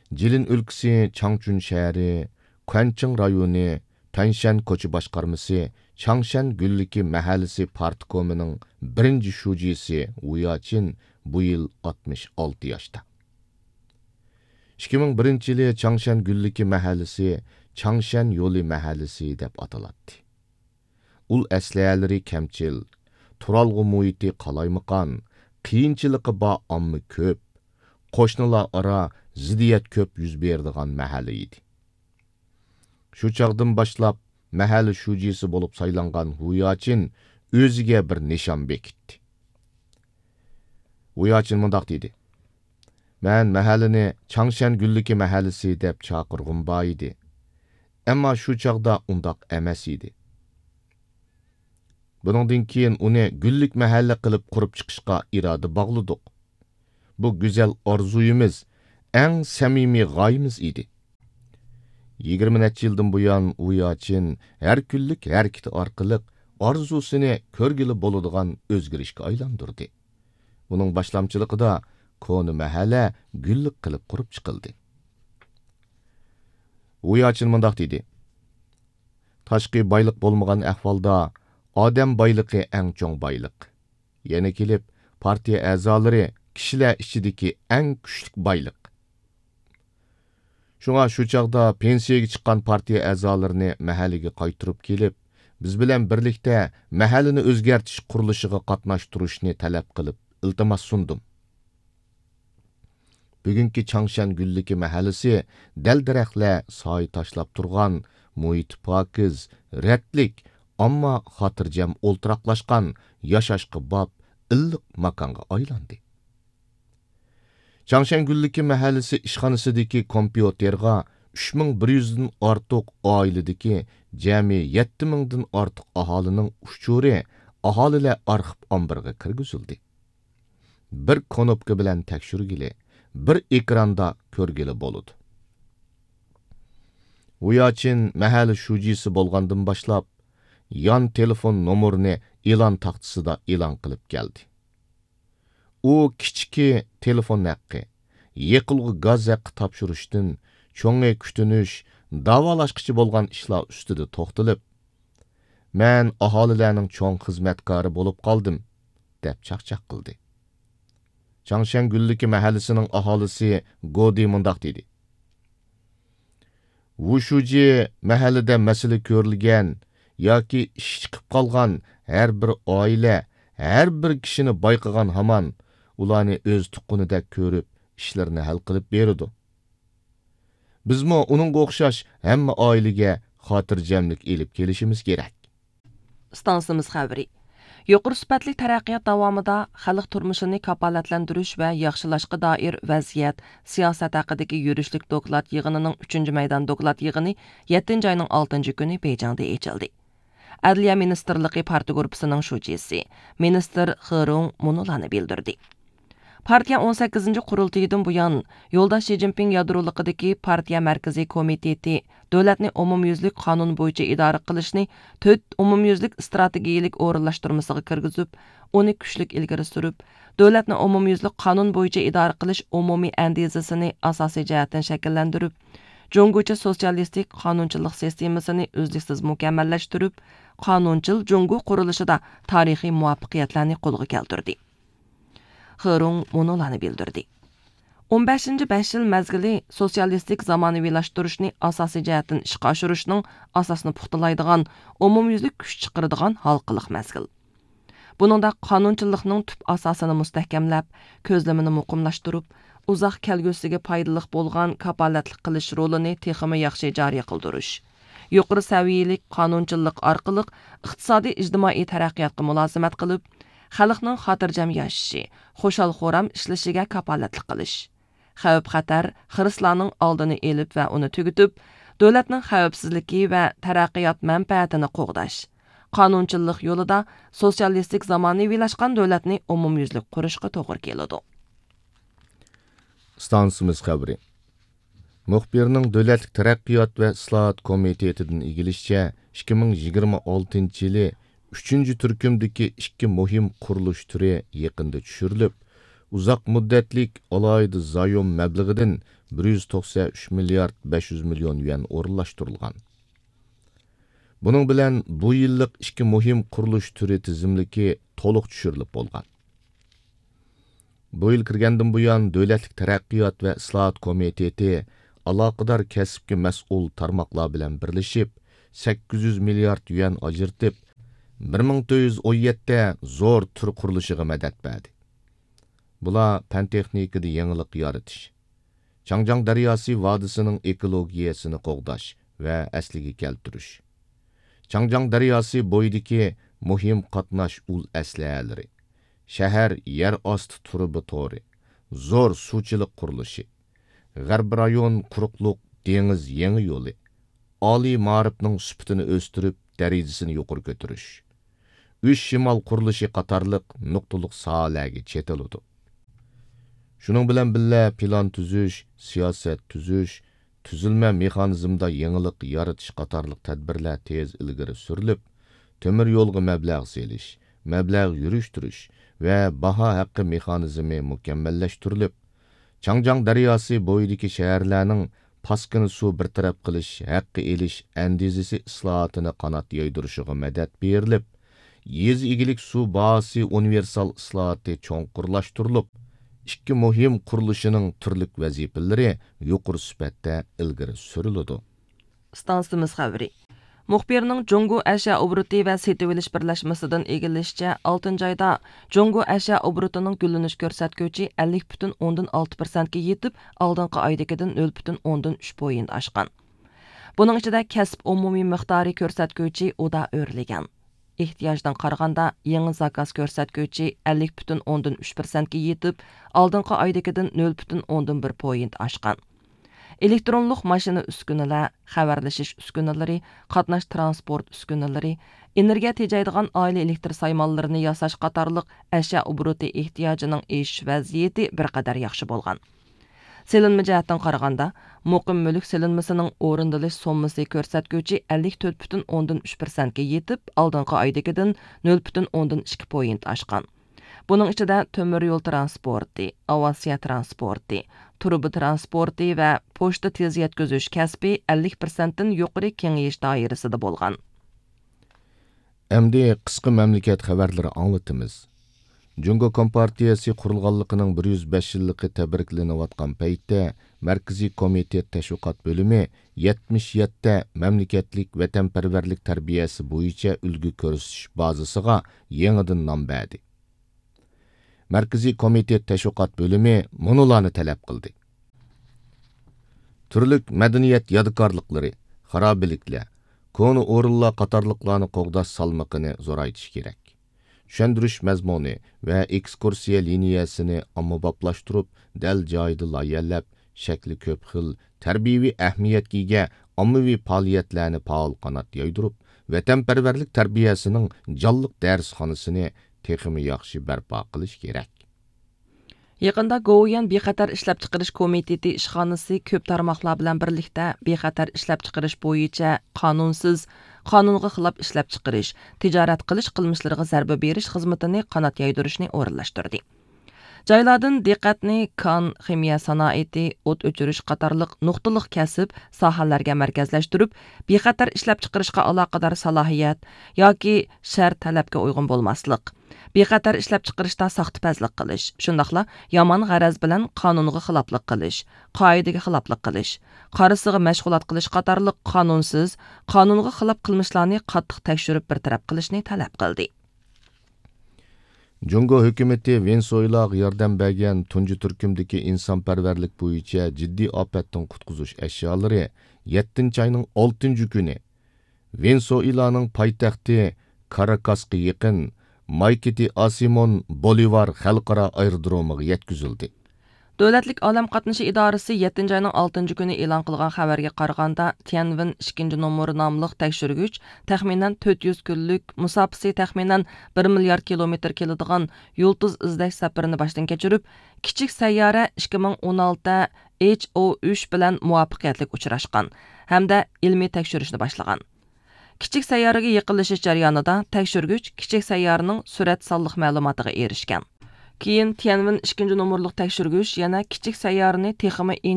Jilin өлkisi Changchun şəhəri, Quancheng rayonu, Tanshan koçu başqarması, Changshan Gülliki məhəlləsi partikomining birinci şujisi Wu Yaqin bu yıl 66 yaşda. 2001 yılı Changshan Gülliki məhəlləsi Changshan yolu məhəlləsi deb atalatdı. Ul əsləyələri kəmçil, turalğı muhiti qalaymıqan, qiyinçiliqi ba ammi köp, qoşnilar ara ziddiyet köp yüz berdigan məhəllə idi. Şu çağdan başlap məhəllə şujisi bolup saylanğan Wu Yaqin özüge bir nişan bekitdi. Wu Yaqin mundaq dedi: "Mən məhəlləni Changshan Gülliki məhəlləsi deb çaqırğım ba idi. Amma şu çağda undaq emas idi. Buningdan keyin uni Güllik məhəllə qilib qurib chiqishga iroda bog'ladik. Bu go'zal orzuyimiz, eng samimiy g'oyamiz edi." 20 necha yildan buyon Wu Yaqin har kunlik harakati orqali orzusini ko'rgili bo'ladigan o'zgarishga aylantirdi. Buning boshlamchiligida koni mahalla gullik qilib qurib chiqildi. Wu Yaqin mundaq dedi: "Tashqi boyliq bo'lmagan ahvolda odam boyliqi eng cho'ng boyliq. Yana kelib partiya a'zolari kishilar ichidagi eng kuchli boyliq. Shunga shu chaqda pensiyaga chiqqan partiya a'zolarini mahallaga qaytirib kelib, biz bilan birlikda mahallani o'zgartirish qurilishiga qatnashtirishni talab qilib iltimos sundim. Bugungi Changshan Gülliki mahallasi dal-daraxtlar soy tashlab turgan, muhiti pokiz, ratlik, ammo xotirjam o'ltiraqlashgan, yashashga bob, illiq makonga aylandi. Changshan Gülliki mahallasi ishxonasidagi kompyuterga 3100 dan ortiq oiladagi jami 7000 dan ortiq aholining uchuri aholilar arxiv ombiriga kirgizildi. Bir knopka bilan tekshirgili, bir ekranda ko'rgili bo'ladi. Wu Yaqin mahalla shujisi bo'lgandan boshlab yon telefon nomerini e'lon taxtasida e'lon qilib keldi. U kichiki telefon haqqi, yiqilg'i gaz haqqi topshirishdan, cho'ngi kutinish, davolashqichi bo'lgan ishlar ustida to'xtalib, "Men aholilarning cho'ng xizmatkori bo'lib qoldim" deb chaqchaq qildi. Changshan Gülliki mahallasining aholisi Godi mundaq dedi: "Wu shuji mahallada masala ko'rilgan yoki ish chiqib qolgan har bir oila, har bir kishini bayqagan hamon ularni o'z tuqqunidek ko'rib, ishlarini hal qilib beradi. Bizmo uningga o'xshash hamma oilaga xotirjamlik elib kelishimiz kerak." Stansimiz xabari. Yuqori sifatli taraqqiyot davomida xalq turmushini kafolatlantirish va yaxshilashga doir vaziyat, siyosat haqidagi yurishlik doklad yig'inining 3-maydon doklad yig'ini 7 oyning 6 kuni Beyjingda ochildi. Adliya Ministerligi partiya guruhining shujisi, minister Xirong Munulani bildirdi. Partiya 18 qurultaydan buyon Yo'ldosh Xi Jinping yadroliqidagi partiya markaziy komiteti davlatni umumyuzlik qonun bo'yicha idora qilishni 4 umumyuzlik strategiyalik o'rinlashtirmasiga kirgizib, uni kuchlik ilgari surib, davlatni umumyuzlik qonun bo'yicha idora qilish umumiy andizasini asosiy jihatdan shakllantirib, Jungocha sotsialistik qonunchilik sistemasini uzluksiz mukammallashtirib, qonunchil Jungo qurilishida tarixiy muvaffaqiyatlarni qo'lga keltirdi. Xirong Munulani bildirdi. 15 yil mezgili sotsialistik zamonaviylashtirishni asosiy jihatdan ishga oshirishning asosini puxtalaydigan, umumyuzlik kuch chiqaradigan halqiliq mezgil. Buningda qonunchilikning tub asosini mustahkamlab, ko'zlamini muqimlashtirib, uzoq kelgusiga foydali bo'lgan kapolatlik qilish rolini texmi yaxshi joriy qildirish, yuqori saviyalik qonunchilik orqali iqtisodiy ijtimoiy taraqqiyotga mulozimat qilib, xalqning xotirjam yashashi, xushal-xuram ishlashiga kapolatlik qilish, xavf-xatar, xirislarning oldini elib va uni tugitib, davlatning xavfsizligi va taraqqiyot manfaatini qo'g'dash, qonunchilik yo'lida sotsialistik zamonaviylashgan davlatni umumyuzlik qurishga to'g'ri keladi. Stansimiz xabari. Muxbirning Davlatlik taraqqiyot va islohot komitetidan igilishicha 2026 yili 3. turkumdagi 2 muhim qurilish turi yaqinda tushirilib, uzoq muddatlik alayda zayom mablag'idan 193 milliard 500 million yuan o'rinlashtirilgan. Buning bilan bu yillik ikki muhim qurilish turi tizimliki to'liq tushirilib bo'lgan. Bu yil kirgandan buyon Davlatlik taraqqiyot va islohot komiteti aloqador kasbga mas'ul tarmoqlar bilan birlashib 800 milliard yuan ajratib 1417 zo'r tur qurilishiga madad berdi. Bular fan texnikada yangilik yaratish, Changjiang daryosi vodisining ekologiyasini qo'g'dash va asliga keltirish, Changjiang daryosi bo'yidagi muhim qatnash ul aslahalari, shahar yer osti turubi to'ri, zo'r suvchilik qurilishi, g'arb rayon quruqliq dengiz yangi yo'li, oliy ma'rifning sifatini o'stirib darajasini yuqori ko'tarish, 3 shimol qurilishi qatorliq nuqtaliq sohalarga chetiladi. Shuning bilan birga plan tuzish, siyosat tuzish, tuzilma mexanizmda yangilik yaratish qatorliq tadbirlar tez ilgari surilib, temir yo'lga mablag' selish, mablag' yurishtirish va baho haqqi mexanizmi mukammallashtirilib, Changjiang daryosi bo'yidagi shaharlarning paskini suv bartaraf qilish, haqqi elish andizisi islohotini qanot yoydirishiga madad berilib, yez egilik suv bahasi universal islohoti cho'nqurlashtirilib, ikki muhim qurilishining turlik vazifalari yuqori sifatda ilgari suriladi. Stansimiz xabari. Muxbirning Jungo Asha obruti va setivilish birlashmasidan egilishicha 6 oyda Jungo Asha obrutining gullanish ko'rsatkichi 50,6% ga yetib, oldingi oydagidan 0,3 point oshgan. Buning ichida kasb umumiy miqdori ko'rsatkichi oda o'rlagan. Ehtiyojdan qaraganda yangi zakaz ko'rsatkichi 50,3% ga yetib, oldingi oydagidan 0,1 point oshgan. Elektronluq mashina uskunalar, xabarlashish uskunalari, qatnash transport uskunalari, energiya tejaydigan oila elektr saymonlarini yasash qatorliq ashyo obro'ti ehtiyojining eshish vaziyati bir qadar yaxshi bo'lgan. Selinma jihatdan qaraganda, muqim mulk selinmasining o'rindalish sommasi ko'rsatkichi 54,3% ga yetib, oldingi oydagidan 0,2 point oshgan. Buning ichida temir yo'l transporti, aviatsiya transporti, turubi transporti va pochta tez yetkazish kasbi 50% dan yuqori kengayish doirasida bo'lgan. Endi qisqa mamlakat xabarlari anglatamiz. Jungo Kompartiyasi qurilganligining 105 yilligi tabriklanayotgan paytda Markaziy komitet tashviqot bo'limi 77 mamlakatlik vatanparvarlik tarbiyasi bo'yicha ulgu ko'rsatish bazasiga yangidan nom berdi. Markaziy komitet tashviqot bo'limi munolarni talab qildi. Turlik madaniyat yodgorliklari, xarobiliklar, konu o'rinlar qatorliqlarni qo'g'dash salmoqini zo'raytish kerak. Tushundirish mazmuni va ekskursiya liniyasini ommaboplashtırib, dal joyida loyihалab, shakli ko'p xil tarbiyaviy ahamiyatga ega ommaviy faoliyatlarni faol qanot yoydirib, vatanparvarlik tarbiyasining jonliq darsxonasini texmi yaxshi barpo qilish kerak. Yaqında Go'yan bexatar ishlab chiqarish komiteti ishxonasi ko'p tarmoqlar bilan birlikda bexatar ishlab chiqarish bo'yicha qonunsiz, qonunga xilof ishlab chiqarish, tijorat qilish qilmishlariga zarba berish xizmatini qanot yoydirishni o'rinlashtirdi. Joylardan diqqatni kon, ximiya sanoati, o't o'chirish qatorliq nuqtaliq kasb sohalarga markazlashtirib, bexatar ishlab chiqarishga aloqador salohiyat yoki shart talabga uyg'un bo'lmaslik, bexatar ishlab chiqarishda saxtipazlik qilish, shundaqla yomon g'araz bilan qonunga xiloflik qilish, qoidaga xiloflik qilish, qarisiga mashg'ulot qilish qatorliq qonunsiz, qonunga xilof qilmishlarni qattiq tekshirib bartaraf qilishni talab qildi. Jungo hukumati Venezuelaga yordam bergan tunji turkumdagi insonparvarlik bo'yicha jiddiy ofatdan qutqizish ashyolari 7-oyning 6-kuni Venezuelaning poytaxti Caracasga yaqin Maykiti Asimon Bolivar xalqaro aerodromiga yetkazildi. Davlatlik olam qatnashi idorasi 7-oyning 6-kuni e'lon qilgan xabarga qaraganda, Tianwen 2-nomeri nomli tekshirgich taxminan 400 kunlik, musofasi taxminan 1 milliard kilometr keladigan yulduz izlash safarini boshdan kechirib, kichik sayyora 2016 HO3 bilan muvaffaqiyatli uchrashgan hamda ilmiy tekshirishni boshlagan. Kichik sayyoraga yaqinlashish jarayonida tekshirgich kichik sayyoraning surat sonliq ma'lumotiga erishgan. Keyin Tianwen 2 номерлык тәкъшүргүч yana kichik sayyorani texmi